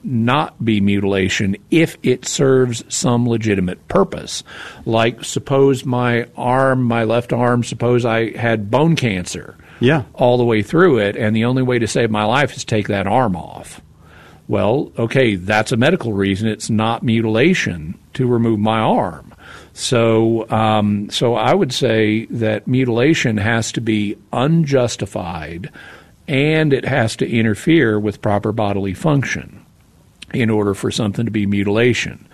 not be mutilation if it serves some legitimate purpose. Like, suppose my left arm, suppose I had bone cancer all the way through it, and the only way to save my life is to take that arm off. Well, okay, that's a medical reason. It's not mutilation to remove my arm. So I would say that mutilation has to be unjustified, and it has to interfere with proper bodily function in order for something to be mutilation.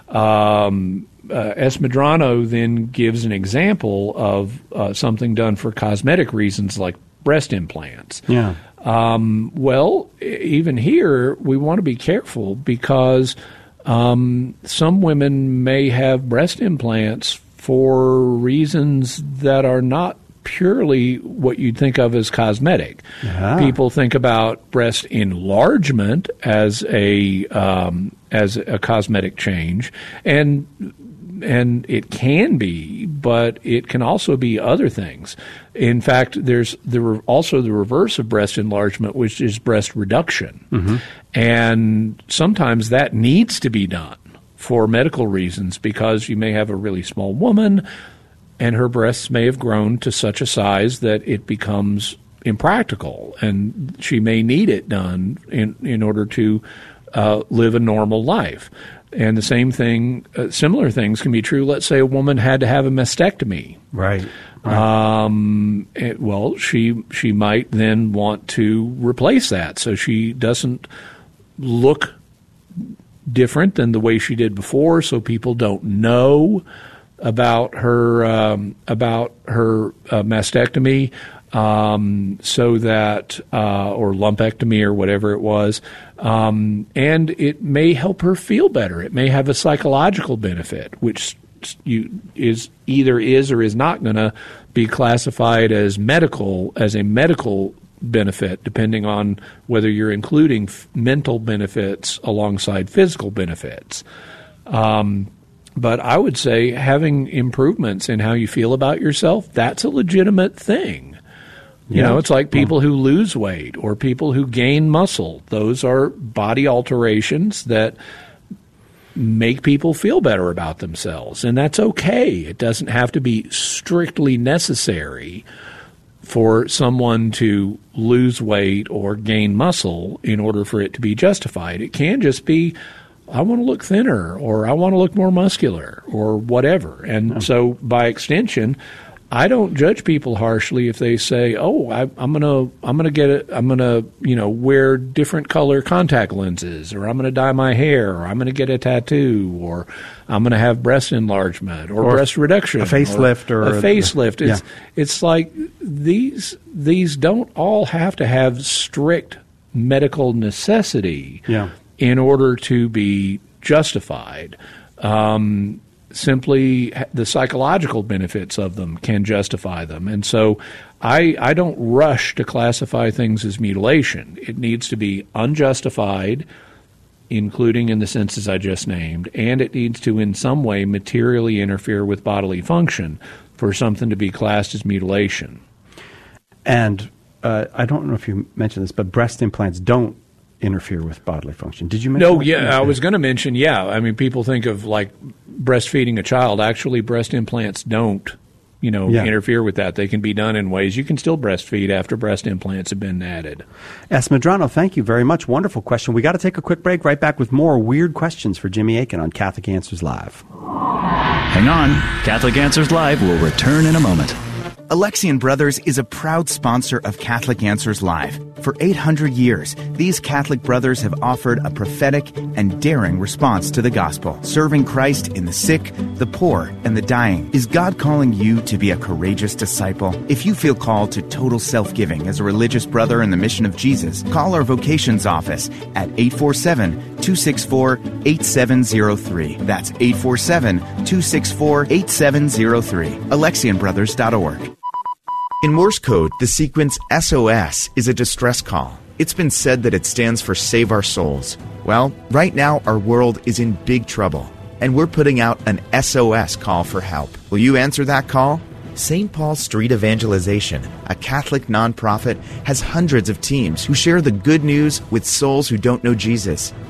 Medrano then gives an example of something done for cosmetic reasons like breast implants. Yeah. Well, even here, we want to be careful because some women may have breast implants for reasons that are not purely what you'd think of as cosmetic. People think about breast enlargement as a cosmetic change, and it can be, but it can also be other things. In fact, there's also the reverse of breast enlargement, which is breast reduction. Mm-hmm. And sometimes that needs to be done for medical reasons because you may have a really small woman and her breasts may have grown to such a size that it becomes impractical, and she may need it done in order to live a normal life. And the same thing, similar things can be true. Let's say a woman had to have a mastectomy. Right. Well, she might then want to replace that so she doesn't look different than the way she did before, so people don't know about her mastectomy, so that or lumpectomy or whatever it was, and it may help her feel better. It may have a psychological benefit, which is or is not going to be classified as a medical benefit, depending on whether you're including mental benefits alongside physical benefits. But I would say having improvements in how you feel about yourself, that's a legitimate thing. You know, it's like people who lose weight or people who gain muscle. Those are body alterations that make people feel better about themselves, and that's okay. It doesn't have to be strictly necessary for someone to lose weight or gain muscle in order for it to be justified. It can just be, I want to look thinner, or I want to look more muscular, or whatever. And so, by extension, I don't judge people harshly if they say, "Oh, I'm gonna wear different color contact lenses, or I'm gonna dye my hair, or I'm gonna get a tattoo, or I'm gonna have breast enlargement, or breast reduction, a facelift, or a facelift." It's like these don't all have to have strict medical necessity in order to be justified. Simply the psychological benefits of them can justify them. And so I don't rush to classify things as mutilation. It needs to be unjustified, including in the senses I just named, and it needs to in some way materially interfere with bodily function for something to be classed as mutilation. And I don't know if you mentioned this, but breast implants don't interfere with bodily function. Did you mention that? I was going to mention, I mean, people think of like breastfeeding a child. Actually, breast implants don't, interfere with that. They can be done in ways you can still breastfeed after breast implants have been added. S. Medrano, thank you very much. Wonderful question. We got to take a quick break. Right back with more weird questions for Jimmy Akin on Catholic Answers Live. Hang on. Catholic Answers Live will return in a moment. Alexian Brothers is a proud sponsor of Catholic Answers Live. For 800 years, these Catholic brothers have offered a prophetic and daring response to the gospel, serving Christ in the sick, the poor, and the dying. Is God calling you to be a courageous disciple? If you feel called to total self-giving as a religious brother in the mission of Jesus, call our vocations office at 847-264-8703. That's 847-264-8703. AlexianBrothers.org. In Morse code, the sequence SOS is a distress call. It's been said that it stands for Save Our Souls. Well, right now our world is in big trouble, and we're putting out an SOS call for help. Will you answer that call? St. Paul Street Evangelization, a Catholic nonprofit, has hundreds of teams who share the good news with souls who don't know Jesus.